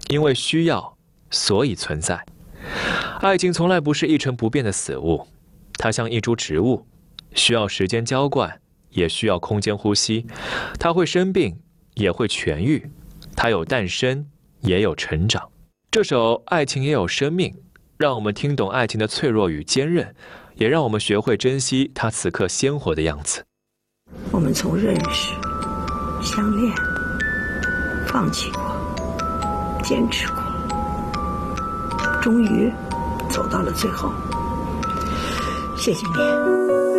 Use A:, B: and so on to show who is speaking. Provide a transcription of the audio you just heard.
A: 因为需要，所以存在。爱情从来不是一成不变的死物，它像一株植物，需要时间浇灌，也需要空间呼吸。它会生病，也会痊愈。它有诞生，也有成长。这首《爱情也有生命》，让我们听懂爱情的脆弱与坚韧，也让我们学会珍惜它此刻鲜活的样子。
B: 我们从认识、相恋、放弃过、坚持过，终于走到了最后。谢谢你。